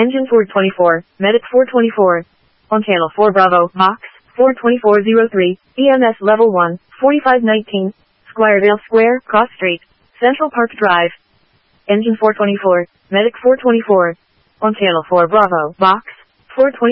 Engine 424, Medic 424. On channel 4 Bravo, Box 42403, EMS Level 1, 4519, Squiredale Square, Cross Street, Central Park Drive. Engine 424, Medic 424. On channel 4 Bravo, Box 424.